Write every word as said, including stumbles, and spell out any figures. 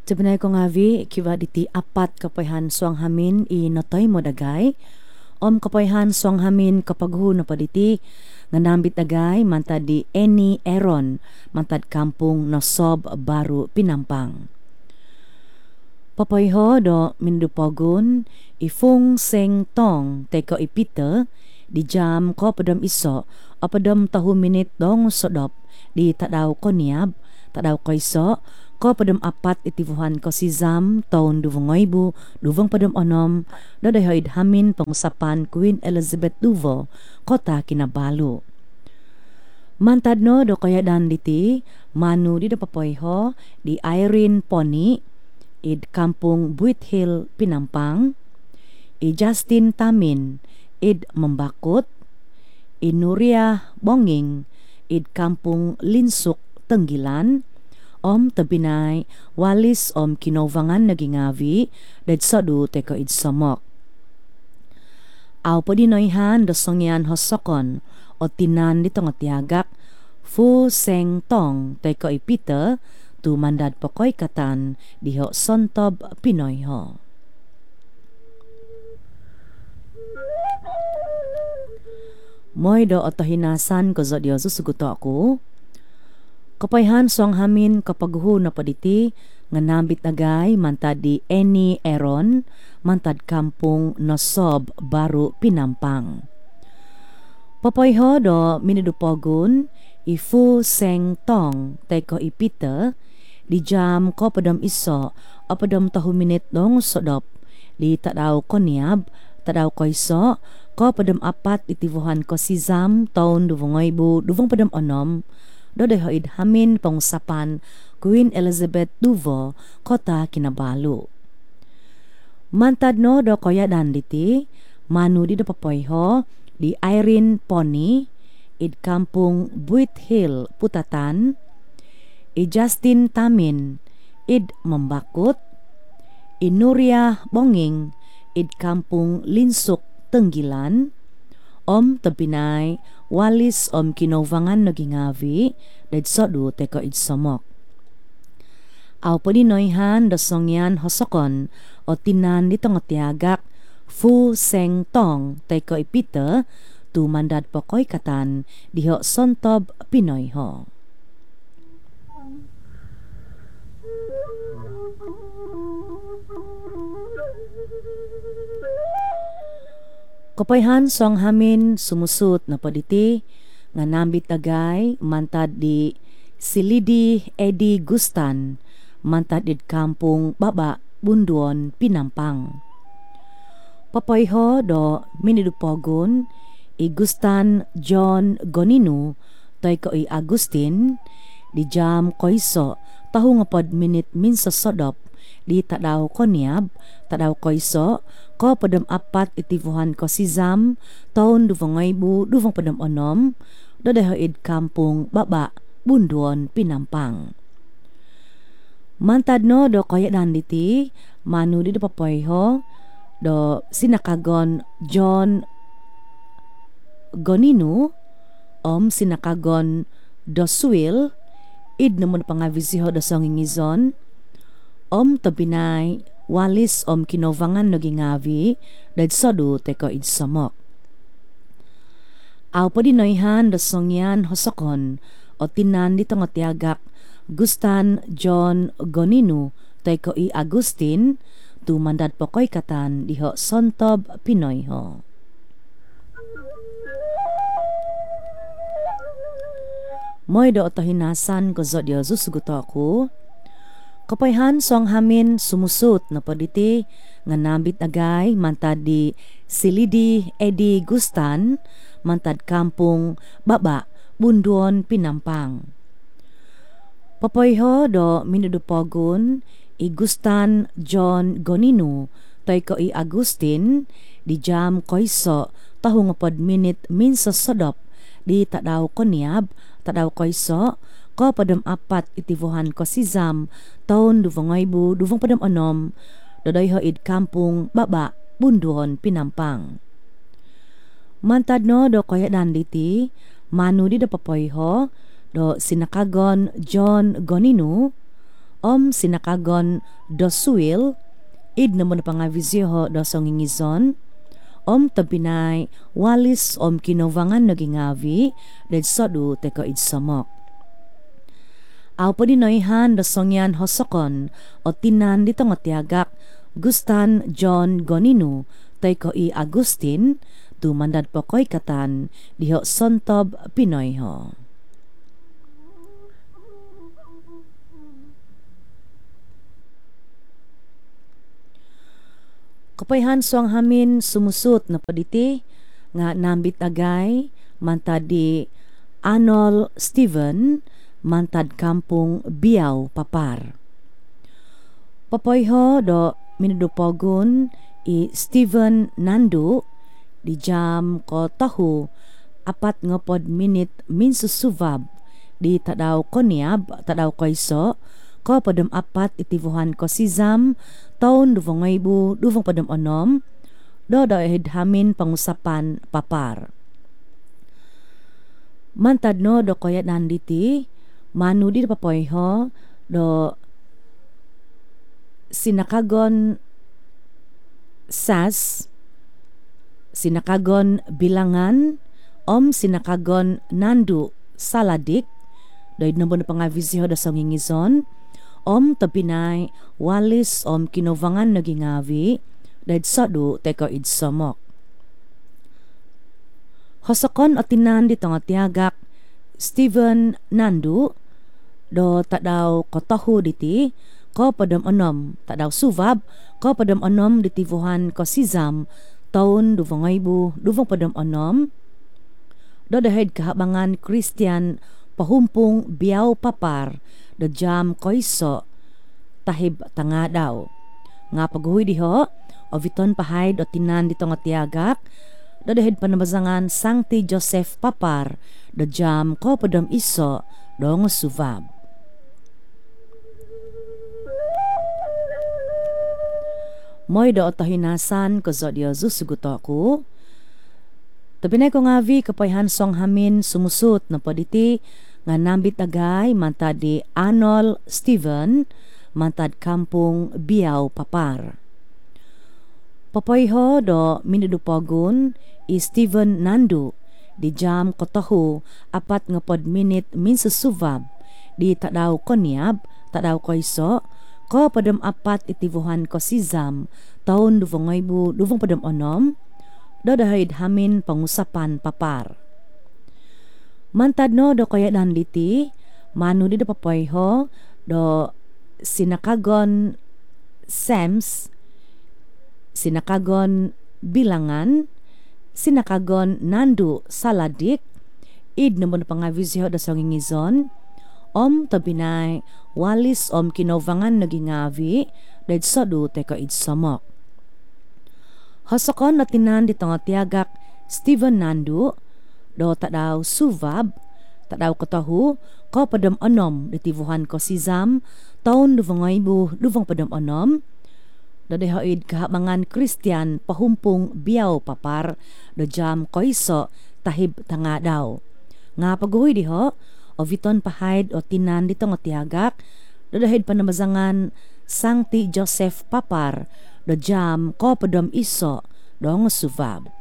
Sebenarnya ko ngavi kiwa diti apat kapayhan suang hamin i notoy mo dagay. Om kapayhan suang hamin kapaghu na paditi nganambit dagay mantad di Eni Eron mantad kampung Nosob Baru Pinampang. Papayho do mindupogun ifung seng tong teko ipita di jam ko padam iso apadam tahu minit dong sodop di tadaw ko niab tadaw ko iso ko padam apat itivuhan ko si Zam taon duvong ibu duvong padam onom dadahoid hamin pengusapan Queen Elizabeth Duvo kota Kinabalu. Mantad no do kaya dan diti manu di dapapoyho di Irene Pony id kampung Buit Hill Pinampang, i Justin Tamin id Membakut, i Nuria Bonging id kampung Linsuk Tenggilan, om tabinay walis om kinovangan nagingavi dad sadu teko id somok. Aw padinoyhan dosongyan hosokon o tinan dito nga tiagak fu seng tong teko ipita tu mandad pokoy katan diho sontob Pinoy ho. Moy do otohinasan ko zodyo susuguto ako. Kapayhan song hamin kapaghu na paditi nga nambit agay mantad di Eni Eron mantad kampung Nosob Baru Pinampang. Papayho do minidupogun ifu seng tong teko ipita di jam ko padam iso o padam tahu minit dong sodop di tadaw ko niab tadaw ko iso ko padam apat itivuhan ko si Zam taon duvong ibu duvong padam onom dodehoid hamin pengusapan Queen Elizabeth Duvo kota Kinabalu. Mantad no do koya dan diti manu di dapapoyho di Irene Pony id kampung Buit Hill Putatan, i Justin Tamin id Membakut, i Nuria Bonging id kampung Linsuk Tenggilan, om tabinay walis om kinovangan nagingavi dad sodu teko id somok. Aw padinoyhan dosongyan hosokon o tinan dito nga tiagak fu seng tong teko ipita tu mandad pokoy katan diho sontob Pinoy ho. Kapayhan song hamin sumusut na paditi nga nambit agay mantad di Silidi Edi Gustan mantad di kampung Baba Bunduon Pinampang. Papayho do minidupogon i Gustan John Goninu toy ko i Agustin di jam koiso tahu nga pod minit min sa sodop di tadaw ko niab tadaw koiso ko padam apat itivuhan ko si Zam taon duvong ibu duvong padam onom dodehoid kampung Baba Bunduon Pinampang. Mantad no do kaya dan diti manu di dapapoyho do sinakagon John Goninu om sinakagon Doswil id naman pangavisiho do songingizon om tabinay walis om kinovangan nagingavi dad sodu teko id somok. Aw padinoyhan do songyan hosokon o tinan dito nga tiagak Gustan John Goninu teko i Agustin tu mandad pokoy katan diho sontob Pinoy ho. Moy do otohinasan ko zodyo susuguto ako. Kapayhan song hamin sumusut na paditi nga nambit agay mantad di Silidi Edi Gustan mantad kampung Baba Bunduon Pinampang. Papayho do minudupogun i Gustan John Goninu toy ko i Agustin di jam koiso tahu nga pod minit min sa sodop di tadaw ko niab tadaw koiso ko padam apat itivuhan ko si Zam taon duvong ibu duvong padam onom dodoyhoid kampung Baba Bunduon Pinampang. Mantad no do kaya dan diti manu di dapapoyho do sinakagon John Goninu om sinakagon do suil, id naman na pangavizyo do songingizon, om tabinay walis om kinovangan nagingavi, dahil sodu teko id samok. Aw pa dinoyhan do songyan hosokon, o tinan dito nga tiagak, Gustan John Gonino, teko i Agustin, tumandad po ko'y katan, diho Sontob Pinoy ho. Kapayhan suang hamin sumusut na paditi nga nambit agay mantad di Anol Steven mantad kampung Biaw Papar. Papoyho do minudupogun i Steven Nandu di jam ko tahu apat ngopod minit minsusubab di tadaw koniab tadaw koiso ko padam apat itivuhan ko sizam taon duvong ngaybu duvong padam onom do do hamin pangusapan papar. Mantad no do koyat nanditi manu di papoyho do sinakagon sas, sinakagon bilangan, om sinakagon nandu saladik, doid naman na pangavisiho da songingizon, om tapinay walis om kinovangan nagingavi, doid sadu teko id somok. Hosokon o tinan dito nga tiagak Steven Nandu, do tadaw kotahu diti, ko padam onom, tadaw suvab, ko padam onom ditivuhan ko sizam, taon duvong aybu, duvong padam onom, do dahid kahabangan Christian pahumpung Biaw Papar, do jam koiso, tahib tanga daw. Nga paghuwi diho, o viton pahayd o tinan dito nga tiagak, do dahid panamazangan Sancti Joseph Papar, do jam ko padam iso, do nga suvab. Moy do otahinasan ko zo diyo susuguto ko. Tabinay ko nga vi kapayhan song hamin sumusut na poditi nga nambit agay mantad di Anol Steven mantad kampung Biaw Papar. Papayho do minudupogun i Steven Nandu di jam kotahu apat nga pod minit minsusubab di tadaw konyab tadaw koiso ko padam apat itivuhan ko sizam taon duvong ngaybu duvong padam onom do dahid hamin pangusapan papar. Mantad no do kaya nanditi manu di do papoyho do sinakagon Sams, sinakagon bilangan, sinakagon nandu saladik, id naman pangavisiho da songingizon, om tabinay walis om kinovangan nagingavi dahil sodu teko id somok. Hosokon na tinan dito nga tiagak Steven Nandu do tadaw suvab tadaw kotahu ko padam onom ditivuhan ko sizam taon duvong aybu duvong padam onom do dehoid kahabangan Christian pahumpung Biaw Papar do jam koiso tahib tanga daw. Nga paghuwi diho o viton pahayd o tinan dito nga tiagak do dahid panamazangan Sancti Joseph Papar do jam ko padam iso do nga suvab.